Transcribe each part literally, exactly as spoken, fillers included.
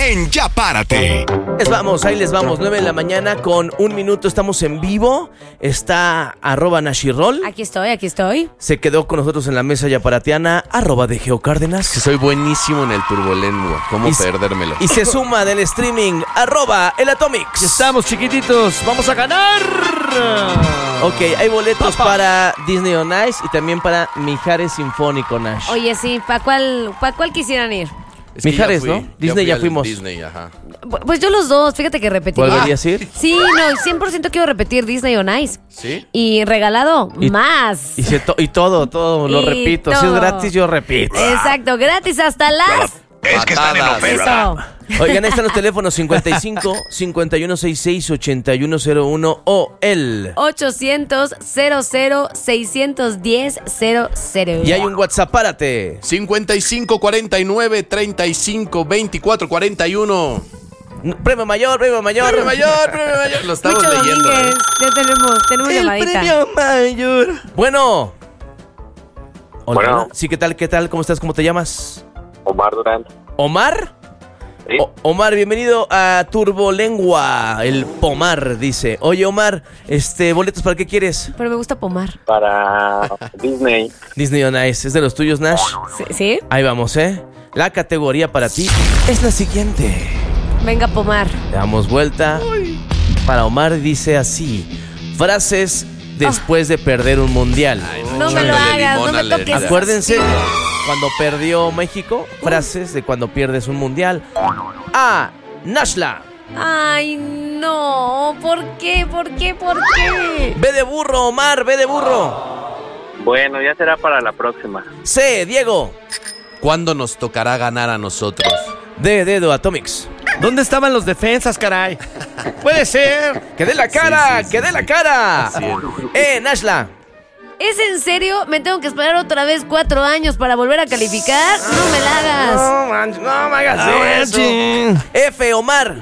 en Ya Párate. Les vamos, ahí les vamos, nueve de la mañana con un minuto, estamos en vivo. Está arroba Nashirol. Aquí estoy, aquí estoy. Se quedó con nosotros en la mesa yaparatiana, arroba de Geo Cárdenas. Que soy buenísimo en el turbolengua. ¿Cómo Y- perdérmelo? Y se suma del streaming, arroba el Atomics. Estamos chiquititos, vamos a ganar. Ok, hay boletos para Disney on Ice y también para Mijares Sinfónico, Nash. Oye, sí, ¿para cuál, pa' cuál quisieran ir? Es que Mijares, ya fui, ¿no? Disney fui ya al fuimos. Disney, ajá. Pu- Pues yo los dos, fíjate que repetí. ¿Volverías a ir? Sí, no, cien por ciento quiero repetir Disney on Ice. ¿Sí? Y regalado, Y- más. Y, se to- y todo, todo, lo Y repito. Si es todo. gratis, yo repito. Exacto, gratis hasta las... Es que están en Patadas. oferta. Eso. Oigan, ahí están los teléfonos cincuenta y cinco, cincuenta y uno sesenta y seis, ochenta y uno cero uno o el... ochocientos, cero cero, seiscientos diez, cero cero. Y hay un WhatsApp, párate. cincuenta y cinco, cuarenta y nueve, treinta y cinco, veinticuatro, cuarenta y uno. Premio mayor, premio mayor. Premio mayor, premio mayor. Lo estamos Mucho leyendo. Domínguez. ¿eh? Ya tenemos, tenemos El llamadita. premio mayor. Bueno. Hola, Bueno. hola. Sí, ¿qué tal? ¿Qué tal? ¿Cómo estás? ¿Cómo te llamas? Omar Durán. ¿Omar? Sí. O- Omar, bienvenido a Turbolengua, el Pomar, dice. Oye, Omar, este, boletos, ¿para qué quieres? Pero me gusta pomar. Para Disney. Disney on Ice, ¿es de los tuyos, Nash? ¿Sí? ¿Sí? Ahí vamos, ¿eh? La categoría para ti es la siguiente. Venga, pomar. Le damos vuelta. Para Omar dice así: frases después de perder un mundial. No me lo Échale hagas, no limón me a la toques. herida. Acuérdense, cuando perdió México, frases de cuando pierdes un mundial. A. Nashla. Ay, no. ¿Por qué? ¿Por qué? ¿Por qué? B de burro, Omar, B de burro. Bueno, ya será para la próxima. C. Diego. ¿Cuándo nos tocará ganar a nosotros? D de dedo, Atomics. ¿Dónde estaban los defensas, caray? Puede ser. ¡Que dé la cara! Sí, sí, sí. ¡Que dé la cara! Así es. Eh, Nashla. ¿Es en serio? ¿Me tengo que esperar otra vez cuatro años para volver a calificar? No me la hagas. No, man, no me hagas Ah, eso. chin. F, Omar.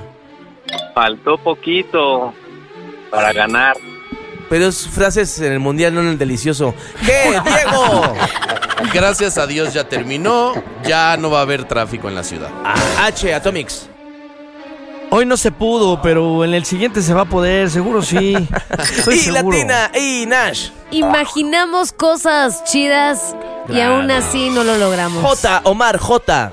Faltó poquito para ganar. Pero es frases en el mundial, no en el delicioso. ¿Qué, Diego? Gracias a Dios ya terminó. Ya no va a haber tráfico en la ciudad. A- H, Atomics. Hoy no se pudo, pero en el siguiente se va a poder, seguro sí. Estoy Y seguro. Latina, y Nash. Imaginamos cosas chidas y aún así no lo logramos. J, Omar, J.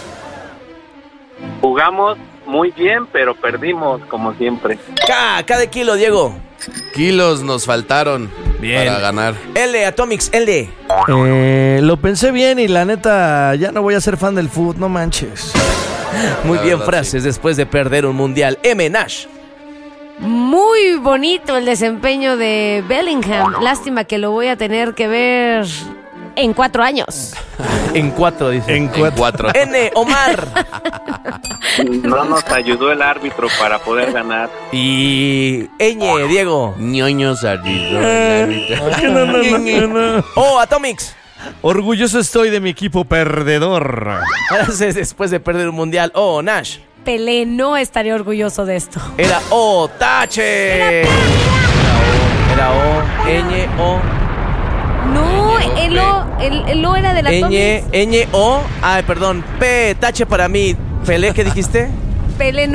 Jugamos muy bien, pero perdimos como siempre. K, K de kilo, Diego. Kilos nos faltaron Bien. para ganar. L, Atomics, L. Eh, lo pensé bien y la neta, ya no voy a ser fan del fútbol, no manches. Muy La bien, verdad, frases después de perder un mundial. M, Nash. Muy bonito el desempeño de Bellingham. Lástima que lo voy a tener que ver en cuatro años. En cuatro, dice. En En cuatro. cuatro. N, Omar. No nos ayudó el árbitro para poder ganar. Y Ñ, Diego. Ñoños arriba. No, no, no, no, no. O, Atomics. Orgulloso estoy de mi equipo perdedor. Frases después de perder un mundial. O, Nash. Pelé no estaría orgulloso de esto. Era O, Tache. Era O, era O, Ñ, O. No, el O, el, el O era de la Ñ, Ñ, O. Ay, perdón. P, Tache para mí. Pelé, ¿qué dijiste? Pelé no